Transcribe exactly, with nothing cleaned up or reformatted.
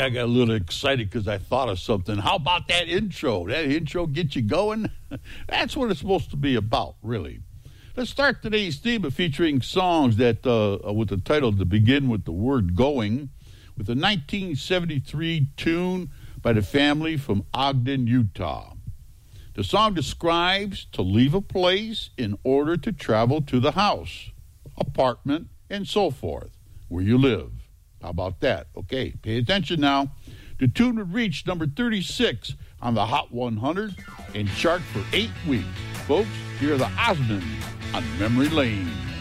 I got a little excited because I thought of something. How about that intro? That intro get you going? That's what it's supposed to be about, really. Let's start today's theme of featuring songs that, uh, with the title to begin with the word going, with a nineteen seventy-three tune by the family from Ogden, Utah. The song describes to leave a place in order to travel to the house, apartment, and so forth, where you live. How about that? Okay, pay attention now. The tune would reach number thirty-six on the Hot one hundred and chart for eight weeks. Folks, here are the Osmonds on Memory Lane.